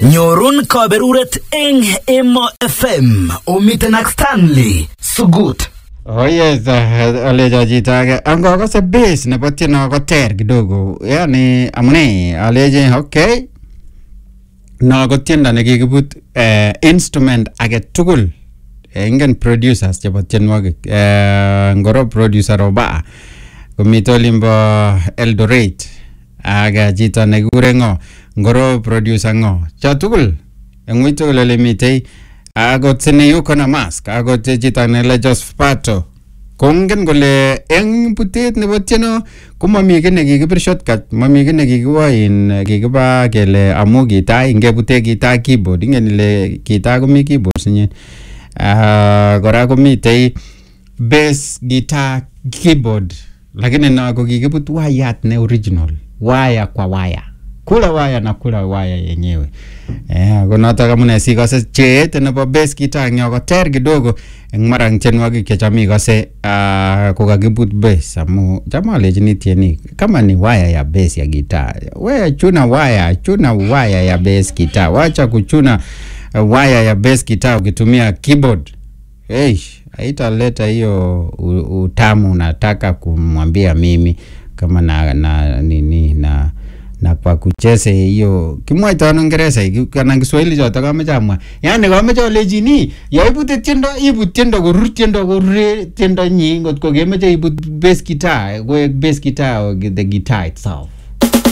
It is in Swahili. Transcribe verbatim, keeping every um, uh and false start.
Nyorun kaberuret eng Emo F M omiten ak Stanley Sugut. Oh yes, aleja jitaga anga kase bass nebo tieno ko ter kidogo. Yani amune aleje okay. No ko tienda nekikibut uh, instrument age tugul. Ingen producers chebo tienwogik. Uh, ngoro producer oba komito limbo Eldoret. Aga jita nekure ngo ngoro producer ngo. Cha tugul. Engwito lele mitei agot sene yuko na mask agot jita nele just pato kongen gole eng putet nebo tieno kumami kene kikibir shortcut mami kene kikiwain kikiba kele amu gitaa inge pute gitaa keyboard ingen ile gitaa komi keyboard sinye ah gora komitei bass guitar keyboard lakini na ko kikibut wayat ne original waya kwa waya kula waya na kula waya yenyewe. Eh, kunata kama nasi kase cheete nebo bass guitar nyoko ter kidogo eng marang tienwogik chechami kase uh, kokakibut bass amu chama lejini tieni kama ni waya ya bass ya guitar. We chuna waya, chuna waya ya bass guitar. Wacha kuchuna uh, waya ya bass guitar ukitumia keyboard. Hey, haitaleta hiyo utamu nataka kumwambia mimi kama na na nini na na kwa kucheze hiyo kimwaita na Kiingereza kana Kiswahili choto kama chamwa yani kama cho lejini ya ibute tiendo ibut tiendo gorur tiendo gorur tiendo nyi ngot ko gemeje ibut bass guitar go bass guitar or the guitar itself